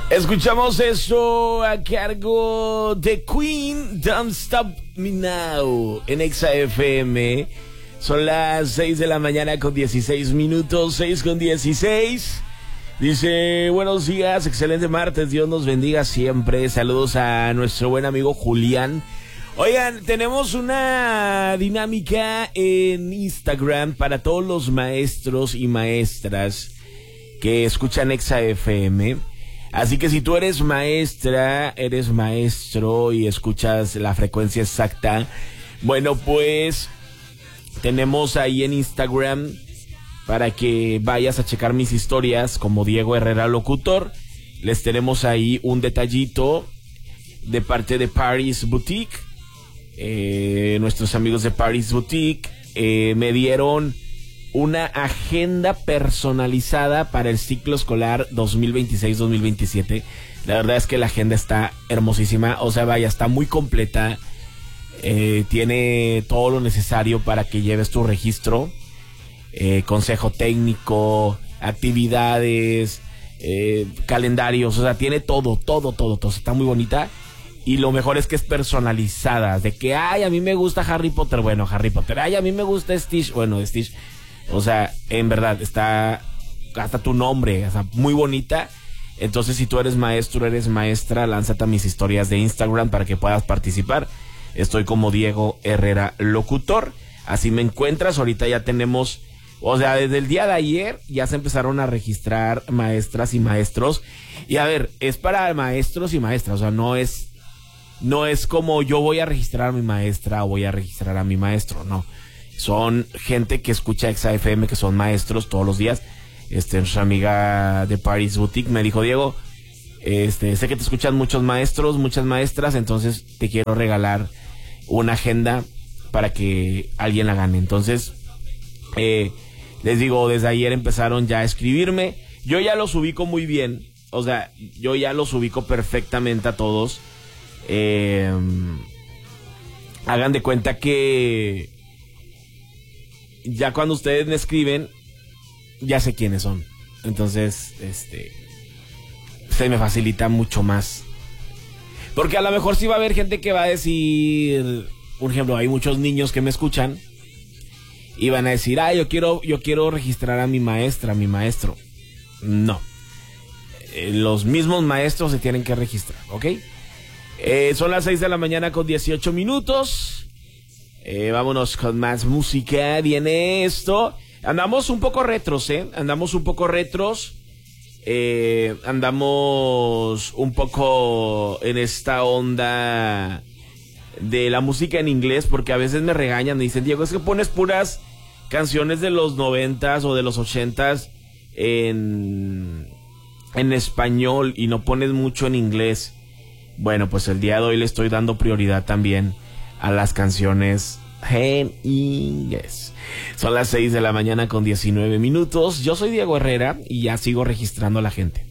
Escuchamos eso a cargo de Queen, Don't Stop Me Now, en Exa FM. Son las 6 de la mañana con 16 minutos, 6 con 16. Dice, buenos días, excelente martes, Dios nos bendiga siempre. Saludos a nuestro buen amigo Julián. Oigan, tenemos una dinámica en Instagram para todos los maestros y maestras que escuchan Exa FM. Así que si tú eres maestra, eres maestro y escuchas la frecuencia exacta, bueno, pues tenemos ahí en Instagram para que vayas a checar mis historias como Diego Herrera Locutor. Les tenemos ahí un detallito de parte de Paris Boutique. Nuestros amigos de Paris Boutique me dieron una agenda personalizada para el ciclo escolar 2026-2027. La verdad es que la agenda está hermosísima, o sea, vaya, está muy completa. Tiene todo lo necesario para que lleves tu registro, consejo técnico, actividades, calendarios, o sea, tiene todo, está muy bonita. Y lo mejor es que es personalizada, de que, ay, a mí me gusta Harry Potter, bueno, Harry Potter, ay, a mí me gusta Stitch, bueno, Stitch. O sea, en verdad, está hasta tu nombre, o sea, muy bonita. Entonces, si tú eres maestro, eres maestra, lánzate a mis historias de Instagram para que puedas participar. Estoy como Diego Herrera Locutor. Así me encuentras. Ahorita ya tenemos, o sea, desde el día de ayer ya se empezaron a registrar maestras y maestros. Y a ver, es para maestros y maestras, o sea, no es como yo voy a registrar a mi maestra o voy a registrar a mi maestro, no. Son gente que escucha Exa FM, que son maestros todos los días. Nuestra amiga de Paris Boutique me dijo, Diego, sé que te escuchan muchos maestros, muchas maestras, entonces te quiero regalar una agenda para que alguien la gane. Entonces, les digo, desde ayer empezaron ya a escribirme. Yo ya los ubico muy bien, o sea, yo ya los ubico perfectamente a todos. Hagan de cuenta que ya cuando ustedes me escriben, ya sé quiénes son. Entonces, se me facilita mucho más. Porque a lo mejor sí va a haber gente que va a decir, por ejemplo, hay muchos niños que me escuchan y van a decir, yo quiero registrar a mi maestra, a mi maestro. No. Los mismos maestros se tienen que registrar, ¿ok? Son las 6 de la mañana con 18 minutos. Vámonos con más música. Viene esto. Andamos un poco retros, Andamos un poco retros. Andamos un poco en esta onda de la música en inglés, porque a veces me regañan, me dicen, Diego, es que pones puras canciones de los 90s o de los 80s en español y no pones mucho en inglés. Bueno, pues el día de hoy le estoy dando prioridad también a las canciones en inglés. Son las 6 de la mañana con 19 minutos. Yo soy Diego Herrera y ya sigo registrando a la gente.